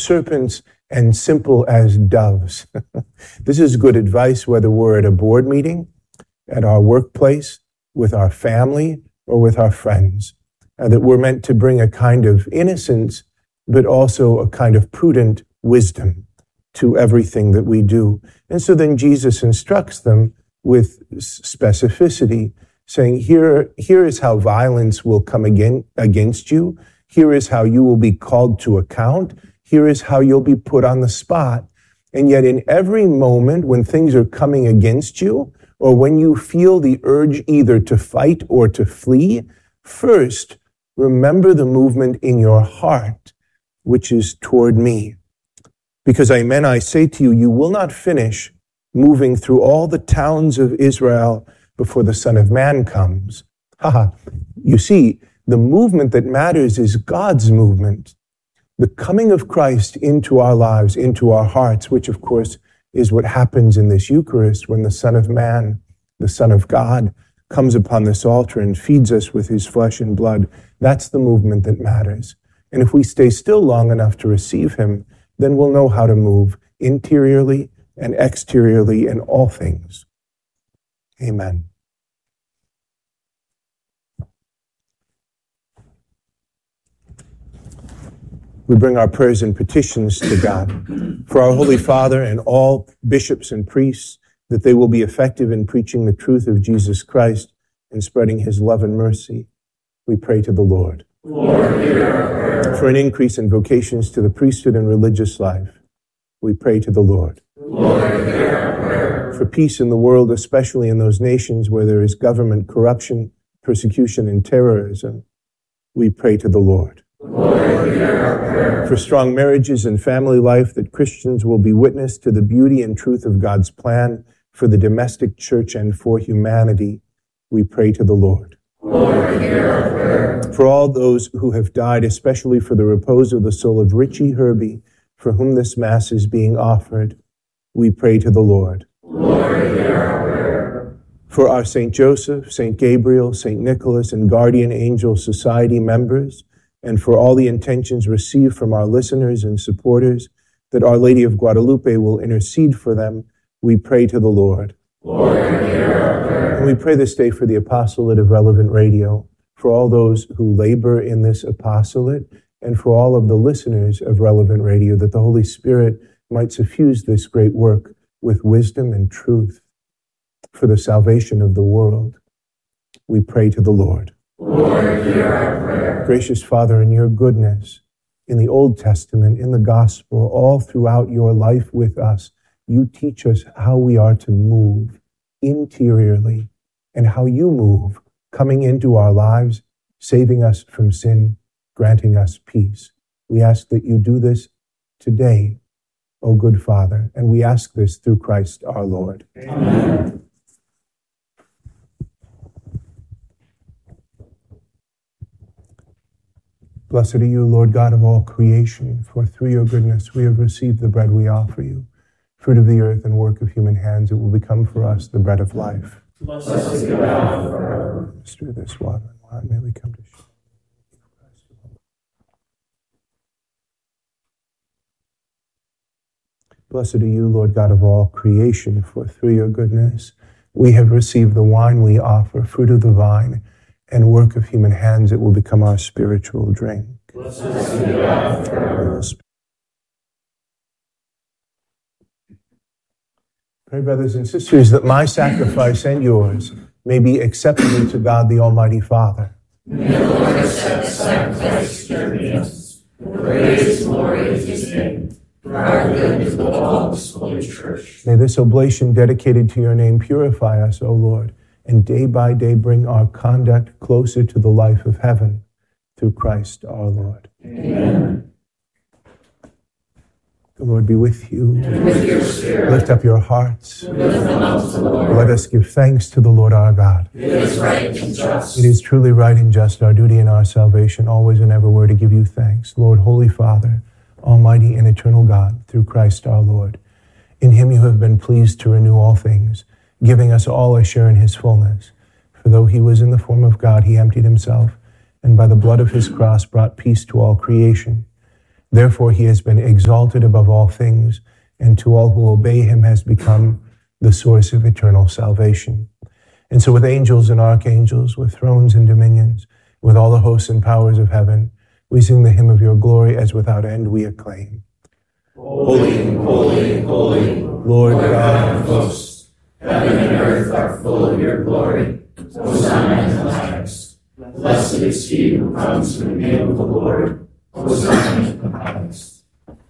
serpents and simple as doves. This is good advice, whether we're at a board meeting, at our workplace, with our family, or with our friends. That we're meant to bring a kind of innocence, but also a kind of prudent wisdom to everything that we do. And so then Jesus instructs them with specificity, saying, here is how violence will come against you. Here is how you will be called to account. Here is how you'll be put on the spot. And yet in every moment when things are coming against you, or when you feel the urge either to fight or to flee, first, remember the movement in your heart, which is toward me. Because amen, I say to you, you will not finish moving through all the towns of Israel before the Son of Man comes. You see, the movement that matters is God's movement. The coming of Christ into our lives, into our hearts, which of course is what happens in this Eucharist when the Son of Man, the Son of God, comes upon this altar and feeds us with his flesh and blood. That's the movement that matters. And if we stay still long enough to receive him, then we'll know how to move interiorly and exteriorly in all things. Amen. We bring our prayers and petitions to God for our Holy Father and all bishops and priests, that they will be effective in preaching the truth of Jesus Christ and spreading his love and mercy. We pray to the Lord. Lord, hear our prayer. For an increase in vocations to the priesthood and religious life, we pray to the Lord. Lord, hear our prayer. For peace in the world, especially in those nations where there is government corruption, persecution, and terrorism, we pray to the Lord. Lord, hear our prayer. For strong marriages and family life, that Christians will be witness to the beauty and truth of God's plan for the domestic church and for humanity, we pray to the Lord. Lord, hear our prayer. For all those who have died, especially for the repose of the soul of Richie Herbie, for whom this Mass is being offered, we pray to the Lord. Lord, hear our prayer. For our St. Joseph, St. Gabriel, St. Nicholas, and Guardian Angel Society members, and for all the intentions received from our listeners and supporters, that Our Lady of Guadalupe will intercede for them, we pray to the Lord. Lord, hear our prayer. And we pray this day for the apostolate of Relevant Radio, for all those who labor in this apostolate, and for all of the listeners of Relevant Radio, that the Holy Spirit might suffuse this great work with wisdom and truth for the salvation of the world. We pray to the Lord. Lord, hear our prayer. Gracious Father, in your goodness, in the Old Testament, in the Gospel, all throughout your life with us, you teach us how we are to move interiorly and how you move, coming into our lives, saving us from sin, granting us peace. We ask that you do this today, O good Father, and we ask this through Christ our Lord. Amen. Blessed are you, Lord God of all creation, for through your goodness we have received the bread we offer you, fruit of the earth and work of human hands. It will become for us the bread of life. Blessed be thou forever. Through this water and wine may we come to share. Blessed are you, Lord God of all creation, for through your goodness we have received the wine we offer, fruit of the vine and work of human hands. It will become our spiritual drink. Blessed be thou forever. Pray, brothers and sisters, that my sacrifice and yours may be acceptable to God the Almighty Father. May the Lord accept the sacrifice given us, for praise and glory of his name, for our good and for the whole of his holy church. May this oblation dedicated to your name purify us, O Lord, and day by day bring our conduct closer to the life of heaven, through Christ our Lord. Amen. The Lord be with you. And with your spirit. Lift up your hearts. Lift them up to the Lord. Let us give thanks to the Lord our God. It is right and just. It is truly right and just, our duty and our salvation, always and everywhere to give you thanks. Lord, Holy Father, Almighty and eternal God, through Christ our Lord. In him you have been pleased to renew all things, giving us all a share in his fullness. For though he was in the form of God, he emptied himself, and by the blood of his cross brought peace to all creation. Therefore he has been exalted above all things, and to all who obey him has become the source of eternal salvation. And so with angels and archangels, with thrones and dominions, with all the hosts and powers of heaven, we sing the hymn of your glory as without end we acclaim. Holy, holy, holy, Lord God of hosts, heaven and earth are full of your glory. Hosanna in the highest. Blessed is he who comes in the name of the Lord. Hosanna in the highest.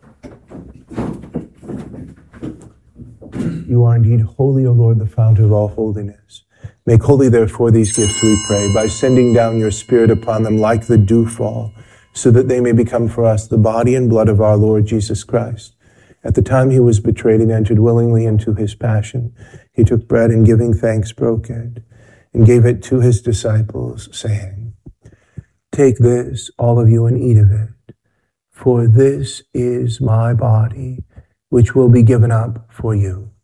You are indeed holy, O Lord, the fount of all holiness. Make holy, therefore, these gifts, we pray, by sending down your Spirit upon them like the dewfall, so that they may become for us the body and blood of our Lord Jesus Christ. At the time he was betrayed and entered willingly into his passion, he took bread and giving thanks broke it and gave it to his disciples, saying, "Take this, all of you, and eat of it, for this is my body, which will be given up for you."